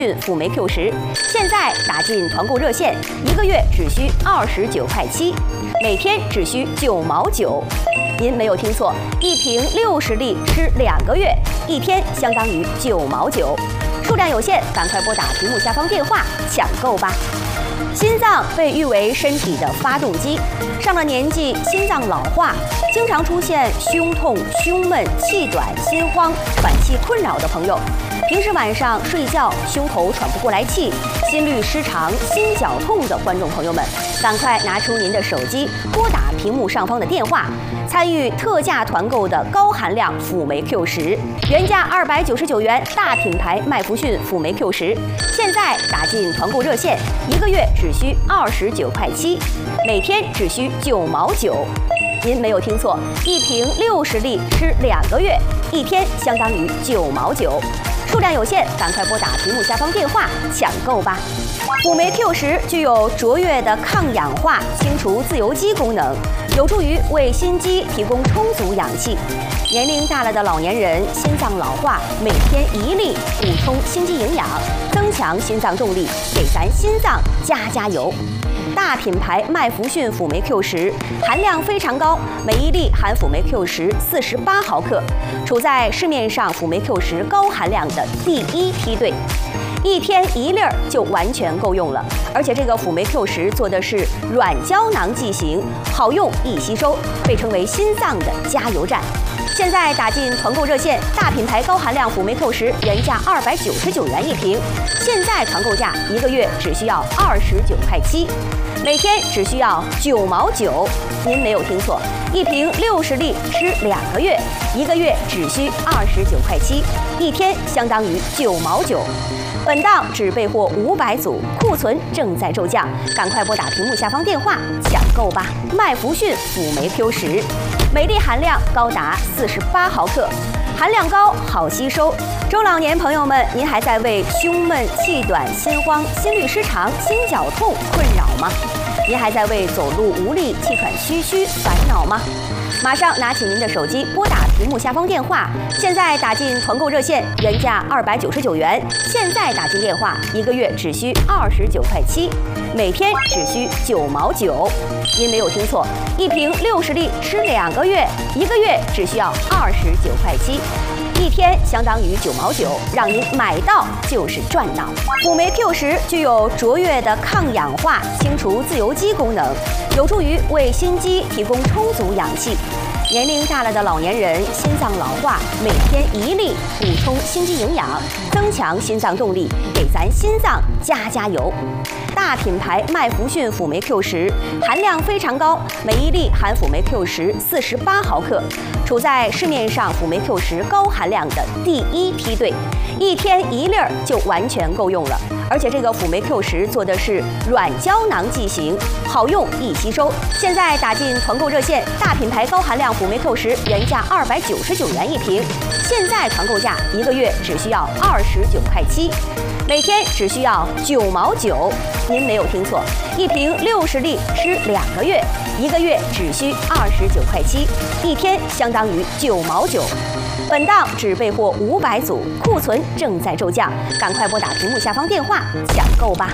辅酶 Q10，现在打进团购热线，1个月只需29.7块，每天只需9毛9。您没有听错，一瓶60粒吃2个月，1天相当于9毛9。数量有限，赶快拨打屏幕下方电话抢购吧。心脏被誉为身体的发动机，上了年纪，心脏老化，经常出现胸痛、胸闷、气短、心慌、喘气困扰的朋友，平时晚上睡觉胸口喘不过来气、心律失常、心绞痛的观众朋友们，赶快拿出您的手机，拨打屏幕上方的电话，参与特价团购的高含量辅酶 Q10，原价299元，大品牌麦弗逊辅酶 Q10，现在打进团购热线，1个月只需29.7块，每天只需9毛9。您没有听错，一瓶60粒吃2个月，1天相当于9毛9。数量有限，赶快拨打屏幕下方电话抢购吧。辅酶 Q10具有卓越的抗氧化、清除自由基功能，有助于为心肌提供充足氧气。年龄大了的老年人，心脏老化，每天1粒，补充心肌营养，增强心脏动力，给咱心脏加油。大品牌麦弗逊辅酶 Q10含量非常高，每1粒含辅酶 Q10 48毫克，处在市面上辅酶 Q10高含量的第1梯队。1天1粒就完全够用了，而且这个辅酶 Q10做的是软胶囊剂型，好用易吸收，被称为心脏的加油站。现在打进团购热线，大品牌高含量辅酶 Q10原价299元1瓶，现在团购价1个月只需要29.7块，每天只需要9毛9。您没有听错，一瓶60粒吃2个月，1个月只需29.7块，1天相当于9毛9。本档只备货500组，库存正在骤降，赶快拨打屏幕下方电话抢购吧。麦弗逊辅酶 Q10，每粒含量高达48毫克，含量高，好吸收。中老年朋友们，您还在为胸闷、气短、心慌、心律失常、心绞痛困扰吗？您还在为走路无力、气喘吁吁烦恼吗？马上拿起您的手机，拨打屏幕下方电话，现在打进团购热线，原价299元，现在打进电话，1个月只需29.7块，每天只需9毛9。您没有听错，一瓶60粒吃2个月，1个月只需要29.7块，1天相当于9毛9，让您买到就是赚到。辅酶 Q10具有卓越的抗氧化、清除自由基功能，有助于为心肌提供充足氧气。年龄大了的老年人，心脏老化，每天1粒，补充心肌营养，增强心脏动力，给咱心脏加油。大品牌麦弗逊辅酶 Q10含量非常高，每1粒含辅酶 Q10 48毫克，处在市面上辅酶 Q10高含量的第1梯队。1天1粒就完全够用了，而且这个辅酶 Q10做的是软胶囊剂型，好用易吸收。现在打进团购热线，大品牌高含量辅酶 Q10原价299元1瓶，现在团购价1个月只需要29.7块，每天只需要9毛9。您没有听错，一瓶60粒吃2个月，1个月只需29.7块，1天相当于9毛9。本档只备货500组，库存正在骤降，赶快拨打屏幕下方电话抢购吧。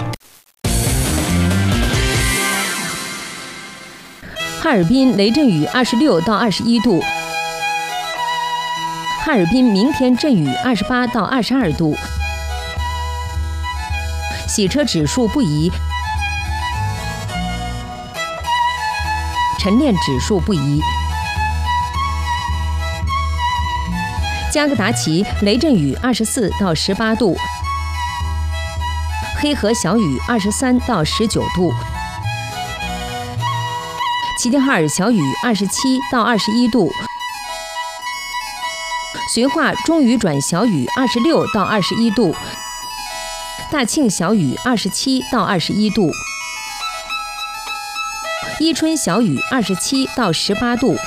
哈尔滨雷阵雨26到21度，哈尔滨明天阵雨28到22度，洗车指数不宜，晨练指数不宜。加格达奇雷阵雨24到18度，黑河小雨23到19度，齐齐哈尔小雨27到21度，绥化中雨转小雨26到21度，大庆小雨27到21度，伊春小雨27到18度，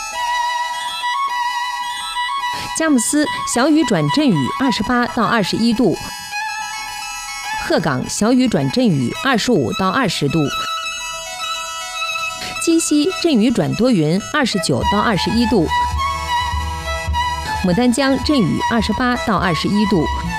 佳木斯小雨转阵雨28到21度，鹤岗小雨转阵雨25到20度，鸡西阵雨转多云29到21度，牡丹江阵雨28到21度。